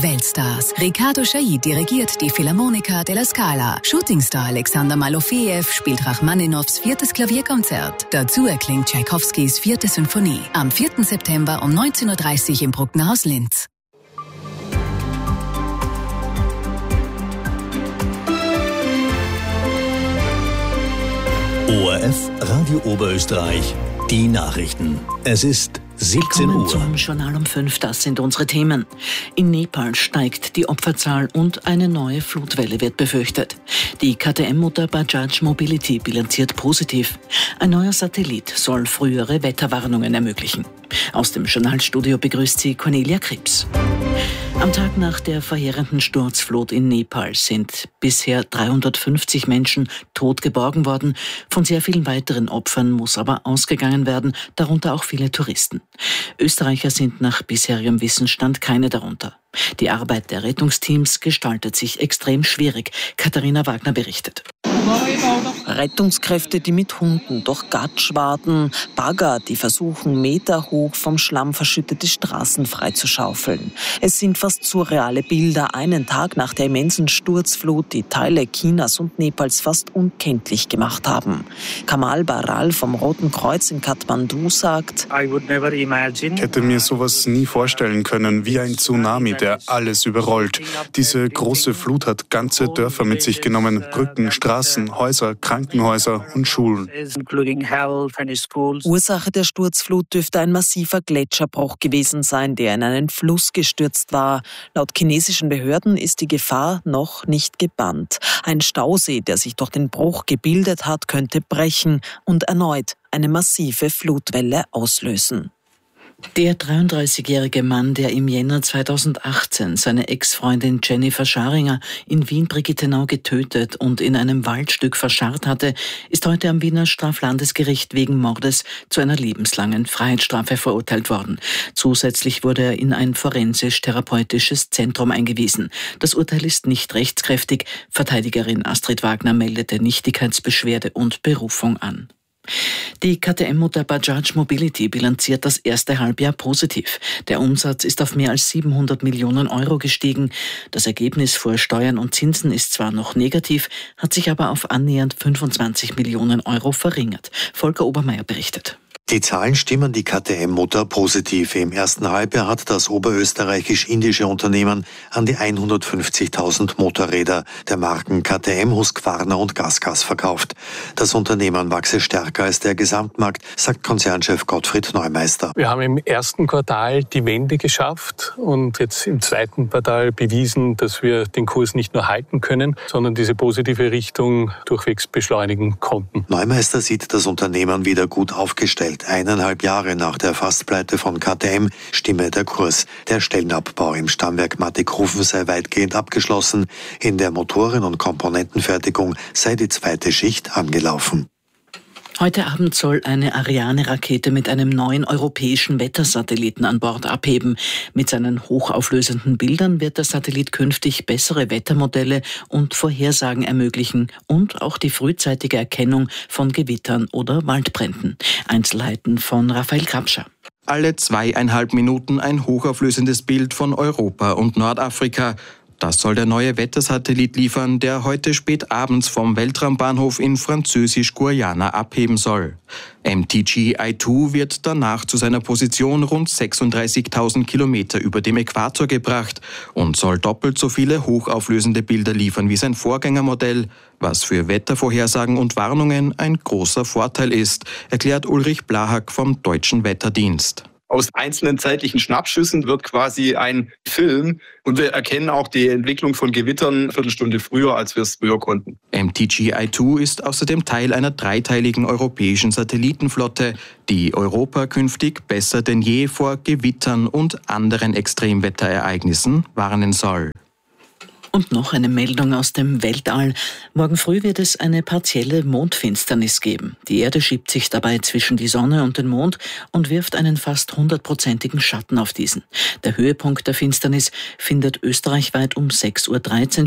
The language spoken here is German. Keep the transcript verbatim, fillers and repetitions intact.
Weltstars. Riccardo Chailly dirigiert die Philharmonica della Scala. Shootingstar Alexander Malofejew spielt Rachmaninows viertes Klavierkonzert. Dazu erklingt Tschaikowskis vierte Symphonie. Am vierten September um neunzehn Uhr dreißig im Brucknerhaus Linz. O R F Radio Oberösterreich, die Nachrichten. Es ist siebzehn Uhr. Zum Journal um fünf, das sind unsere Themen. In Nepal steigt die Opferzahl und eine neue Flutwelle wird befürchtet. Die K T M-Mutter Bajaj Mobility bilanziert positiv. Ein neuer Satellit soll frühere Wetterwarnungen ermöglichen. Aus dem Journalstudio begrüßt sie Cornelia Krebs. Am Tag nach der verheerenden Sturzflut in Nepal sind bisher dreihundertfünfzig Menschen tot geborgen worden. Von sehr vielen weiteren Opfern muss aber ausgegangen werden, darunter auch viele Touristen. Österreicher sind nach bisherigem Wissensstand keine darunter. Die Arbeit der Rettungsteams gestaltet sich extrem schwierig. Katharina Wagner berichtet. Rettungskräfte, die mit Hunden durch Gatsch warten, Bagger, die versuchen, meterhoch vom Schlamm verschüttete Straßen freizuschaufeln. Es sind fast surreale Bilder, einen Tag nach der immensen Sturzflut, die Teile Chinas und Nepals fast unkenntlich gemacht haben. Kamal Baral vom Roten Kreuz in Kathmandu sagt: Ich hätte mir sowas nie vorstellen können, wie ein Tsunami, der alles überrollt. Diese große Flut hat ganze Dörfer mit sich genommen, Brücken, Straßen, Häuser, Krankenhäuser und Schulen. Ursache der Sturzflut dürfte ein massiver Gletscherbruch gewesen sein, der in einen Fluss gestürzt war. Laut chinesischen Behörden ist die Gefahr noch nicht gebannt. Ein Stausee, der sich durch den Bruch gebildet hat, könnte brechen und erneut eine massive Flutwelle auslösen. Der dreiunddreißigjährige Mann, der im Jänner zweitausendachtzehn seine Ex-Freundin Jennifer Scharinger in Wien-Brigittenau getötet und in einem Waldstück verscharrt hatte, ist heute am Wiener Straflandesgericht wegen Mordes zu einer lebenslangen Freiheitsstrafe verurteilt worden. Zusätzlich wurde er in ein forensisch-therapeutisches Zentrum eingewiesen. Das Urteil ist nicht rechtskräftig. Verteidigerin Astrid Wagner meldete Nichtigkeitsbeschwerde und Berufung an. Die K T M-Mutter Bajaj Mobility bilanziert das erste Halbjahr positiv. Der Umsatz ist auf mehr als siebenhundert Millionen Euro gestiegen. Das Ergebnis vor Steuern und Zinsen ist zwar noch negativ, hat sich aber auf annähernd fünfundzwanzig Millionen Euro verringert. Volker Obermeier berichtet. Die Zahlen stimmen die K T M-Mutter positiv. Im ersten Halbjahr hat das oberösterreichisch-indische Unternehmen an die hundertfünfzigtausend Motorräder der Marken K T M, Husqvarna und GasGas verkauft. Das Unternehmen wachse stärker als der Gesamtmarkt, sagt Konzernchef Gottfried Neumeister. Wir haben im ersten Quartal die Wende geschafft und jetzt im zweiten Quartal bewiesen, dass wir den Kurs nicht nur halten können, sondern diese positive Richtung durchwegs beschleunigen konnten. Neumeister sieht das Unternehmen wieder gut aufgestellt. Eineinhalb Jahre nach der Fastpleite von K T M stimme der Kurs. Der Stellenabbau im Stammwerk Mattighofen sei weitgehend abgeschlossen. In der Motoren- und Komponentenfertigung sei die zweite Schicht angelaufen. Heute Abend soll eine Ariane-Rakete mit einem neuen europäischen Wettersatelliten an Bord abheben. Mit seinen hochauflösenden Bildern wird der Satellit künftig bessere Wettermodelle und Vorhersagen ermöglichen und auch die frühzeitige Erkennung von Gewittern oder Waldbränden. Einzelheiten von Raphael Krabscher. Alle zweieinhalb Minuten ein hochauflösendes Bild von Europa und Nordafrika. Das soll der neue Wettersatellit liefern, der heute spät abends vom Weltraumbahnhof in Französisch-Guayana abheben soll. M T G I zwei wird danach zu seiner Position rund sechsunddreißigtausend Kilometer über dem Äquator gebracht und soll doppelt so viele hochauflösende Bilder liefern wie sein Vorgängermodell, was für Wettervorhersagen und Warnungen ein großer Vorteil ist, erklärt Ulrich Blahak vom Deutschen Wetterdienst. Aus einzelnen zeitlichen Schnappschüssen wird quasi ein Film und wir erkennen auch die Entwicklung von Gewittern eine Viertelstunde früher, als wir es früher konnten. M T G I zwei ist außerdem Teil einer dreiteiligen europäischen Satellitenflotte, die Europa künftig besser denn je vor Gewittern und anderen Extremwetterereignissen warnen soll. Und noch eine Meldung aus dem Weltall. Morgen früh wird es eine partielle Mondfinsternis geben. Die Erde schiebt sich dabei zwischen die Sonne und den Mond und wirft einen fast hundertprozentigen Schatten auf diesen. Der Höhepunkt der Finsternis findet österreichweit um sechs Uhr dreizehn